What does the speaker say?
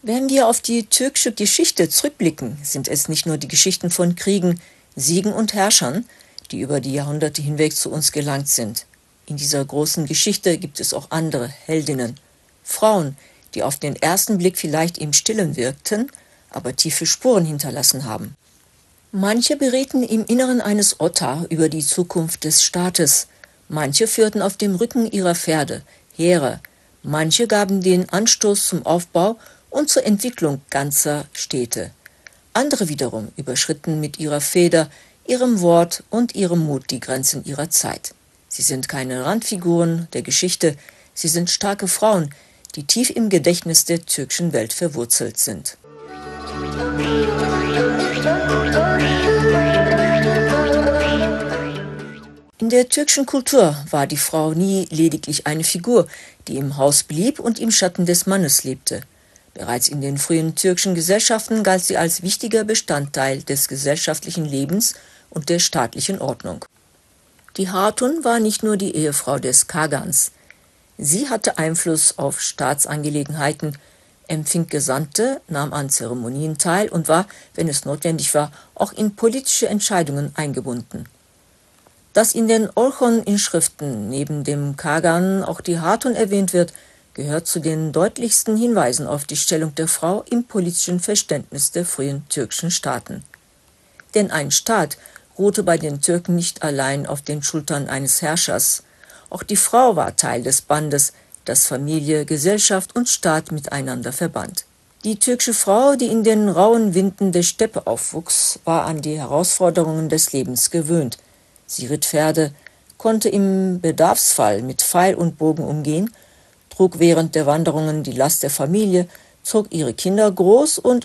Wenn wir auf die türkische Geschichte zurückblicken, sind es nicht nur die Geschichten von Kriegen, Siegen und Herrschern, die über die Jahrhunderte hinweg zu uns gelangt sind. In dieser großen Geschichte gibt es auch andere Heldinnen, Frauen, die auf den ersten Blick vielleicht im Stillen wirkten, aber tiefe Spuren hinterlassen haben. Manche beräten im Inneren eines Ottar über die Zukunft des Staates, manche führten auf dem Rücken ihrer Pferde Heere, manche gaben den Anstoß zum Aufbau und zur Entwicklung ganzer Städte. Andere wiederum überschritten mit ihrer Feder, ihrem Wort und ihrem Mut die Grenzen ihrer Zeit. Sie sind keine Randfiguren der Geschichte, sie sind starke Frauen, die tief im Gedächtnis der türkischen Welt verwurzelt sind. In der türkischen Kultur war die Frau nie lediglich eine Figur, die im Haus blieb und im Schatten des Mannes lebte. Bereits in den frühen türkischen Gesellschaften galt sie als wichtiger Bestandteil des gesellschaftlichen Lebens und der staatlichen Ordnung. Die Hatun war nicht nur die Ehefrau des Kagans. Sie hatte Einfluss auf Staatsangelegenheiten, empfing Gesandte, nahm an Zeremonien teil und war, wenn es notwendig war, auch in politische Entscheidungen eingebunden. Dass in den Orchon-Inschriften neben dem Kagan auch die Hatun erwähnt wird, gehört zu den deutlichsten Hinweisen auf die Stellung der Frau im politischen Verständnis der frühen türkischen Staaten. Denn ein Staat ruhte bei den Türken nicht allein auf den Schultern eines Herrschers. Auch die Frau war Teil des Bandes, das Familie, Gesellschaft und Staat miteinander verband. Die türkische Frau, die in den rauen Winden der Steppe aufwuchs, war an die Herausforderungen des Lebens gewöhnt. Sie ritt Pferde, konnte im Bedarfsfall mit Pfeil und Bogen umgehen, trug während der Wanderungen die Last der Familie, zog ihre Kinder groß und